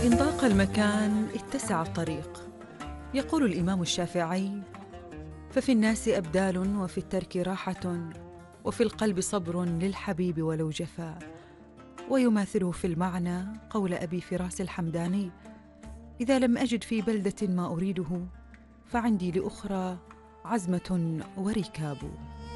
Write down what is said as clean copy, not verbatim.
إن ضاق المكان اتسع الطريق. يقول الإمام الشافعي: ففي الناس أبدال وفي الترك راحة وفي القلب صبر للحبيب ولو جفا. ويماثله في المعنى قول أبي فراس الحمداني: إذا لم أجد في بلدة ما أريده فعندي لأخرى عزمة وركاب.